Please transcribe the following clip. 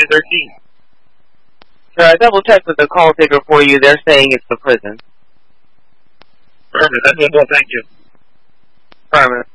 13. Sir, I double-checked with the call taker for you. They're saying it's the prison. Perfect. That's what. Thank you. Affirmative.